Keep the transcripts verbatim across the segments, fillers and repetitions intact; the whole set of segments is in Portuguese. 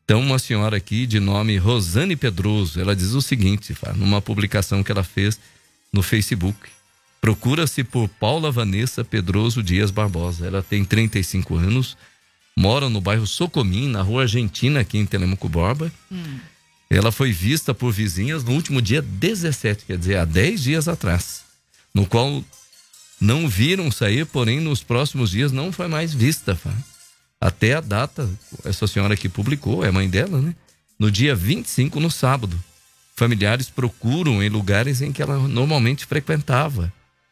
Então, uma senhora aqui de nome Rosane Pedroso, ela diz o seguinte, numa publicação que ela fez no Facebook. Procura-se por Paula Vanessa Pedroso Dias Barbosa. Ela tem trinta e cinco anos, mora no bairro Socomim, na rua Argentina, aqui em Telêmaco Borba. Hum. Ela foi vista por vizinhas no último dia dezessete, quer dizer, há dez dias atrás, no qual não viram sair, porém nos próximos dias não foi mais vista, Fá. Até a data, essa senhora que publicou, é mãe dela, né? No dia vinte e cinco, no sábado. Familiares procuram em lugares em que ela normalmente frequentava.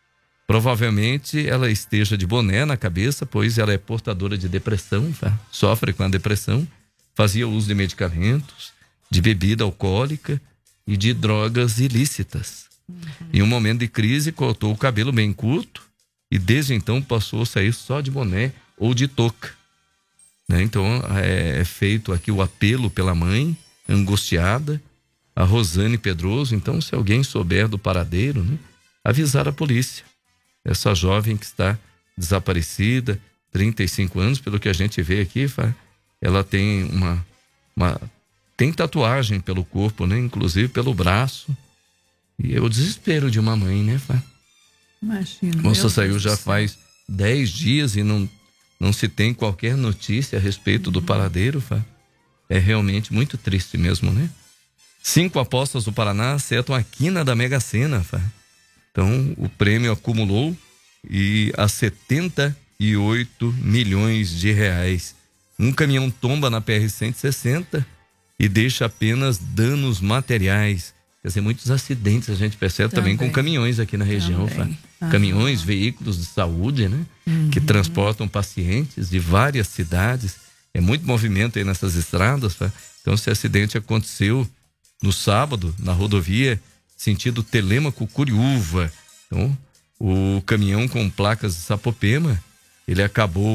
Provavelmente ela esteja de boné na cabeça, pois ela é portadora de depressão, tá? Sofre com a depressão, fazia uso de medicamentos, de bebida alcoólica e de drogas ilícitas. Uhum. Em um momento de crise, cortou o cabelo bem curto e desde então passou a sair só de boné ou de touca. Né? Então é feito aqui o apelo pela mãe, angustiada, a Rosane Pedroso. Então, se alguém souber do paradeiro, né, avisar a polícia. Essa jovem que está desaparecida, trinta e cinco anos, pelo que a gente vê aqui, ela tem uma, uma tem tatuagem pelo corpo, né? Inclusive pelo braço. E é o desespero de uma mãe, né, Fá? Imagina. A moça saiu já faz dez dias e não, não se tem qualquer notícia a respeito uhum. do paradeiro, Fá. É realmente muito triste mesmo, né? Cinco apostas do Paraná acertam a quina da Mega Sena, Fá. Então, o prêmio acumulou e a setenta e oito milhões de reais. Um caminhão tomba na P R cento e sessenta e deixa apenas danos materiais. Quer dizer, muitos acidentes a gente percebe também, também com caminhões aqui na região. Uhum. Caminhões, veículos de saúde, né? Uhum. Que transportam pacientes de várias cidades. É muito movimento aí nessas estradas. Fá. Então, esse acidente aconteceu no sábado, na rodovia sentido Telêmaco-Curiúva. Então, o caminhão com placas de Sapopema, ele acabou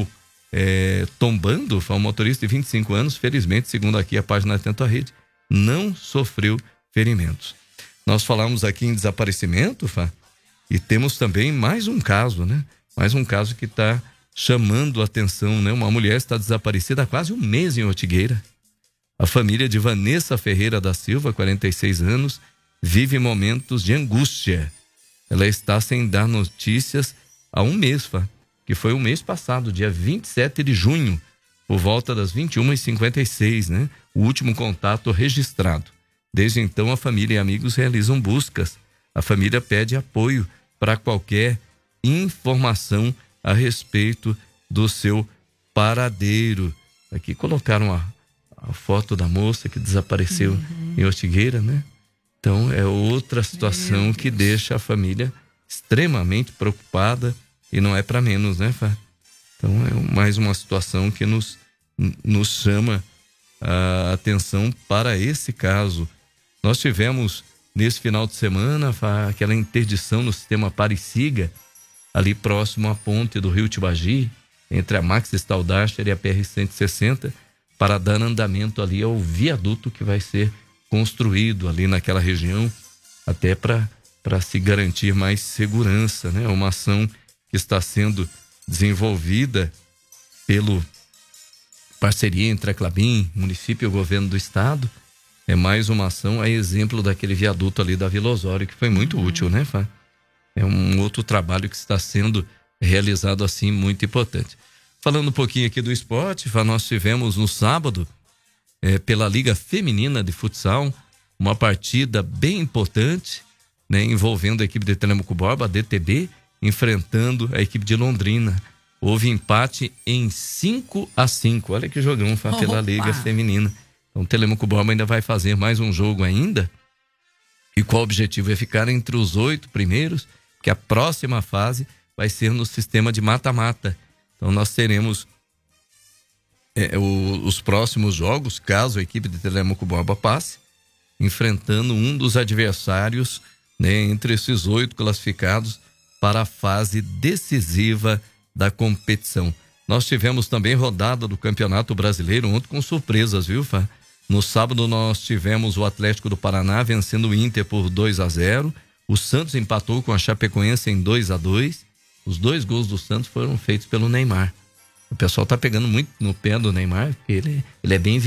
é, tombando. Foi um motorista de vinte e cinco anos, felizmente, segundo aqui a página Atento à Rede, não sofreu ferimentos. Nós falamos aqui em desaparecimento, Fá, e temos também mais um caso, né? Mais um caso que está chamando a atenção, né? Uma mulher está desaparecida há quase um mês em Ortigueira. A família de Vanessa Ferreira da Silva, quarenta e seis anos, vive momentos de angústia. Ela está sem dar notícias há um mês, Fá, que foi o mês passado, dia vinte e sete de junho, por volta das vinte e uma e cinquenta e seis, né? O último contato registrado. Desde então, a família e amigos realizam buscas. A família pede apoio para qualquer informação a respeito do seu paradeiro. Aqui colocaram a, a foto da moça que desapareceu uhum. em Ortigueira, né? Então, é outra situação que deixa a família extremamente preocupada e não é para menos, né, Fá? Então, é mais uma situação que nos, nos chama a atenção para esse caso. Nós tivemos, nesse final de semana, Fá, aquela interdição no sistema Pariciga, ali próximo à ponte do Rio Tibagi, entre a Max Staldacher e a P R cento e sessenta, para dar andamento ali ao viaduto que vai ser construído ali naquela região, até para para se garantir mais segurança, né? Uma ação que está sendo desenvolvida pelo parceria entre a Clabin, município e o governo do estado. É mais uma ação a exemplo daquele viaduto ali da Vila Osório, que foi muito uhum. útil, né, Fá? É um outro trabalho que está sendo realizado assim, muito importante. Falando um pouquinho aqui do esporte, Fá, nós tivemos no sábado, É, pela Liga Feminina de Futsal, uma partida bem importante, né, envolvendo a equipe de Telêmaco Borba, a D T B, enfrentando a equipe de Londrina. Houve empate em cinco a cinco. Olha que jogão, Fá, pela Liga Feminina. Então, o Telêmaco Borba ainda vai fazer mais um jogo ainda. E qual o objetivo? É ficar entre os oito primeiros, que a próxima fase vai ser no sistema de mata-mata. Então, nós teremos É, o, os próximos jogos, caso a equipe de Telêmaco Borba passe, enfrentando um dos adversários, né, entre esses oito classificados para a fase decisiva da competição. Nós tivemos também rodada do Campeonato Brasileiro ontem com surpresas, viu, Fá? No sábado nós tivemos o Atlético do Paraná vencendo o Inter por dois a zero. O Santos empatou com a Chapecoense em dois a dois. Os dois gols do Santos foram feitos pelo Neymar. O pessoal tá pegando muito no pé do Neymar, porque ele, ele é bem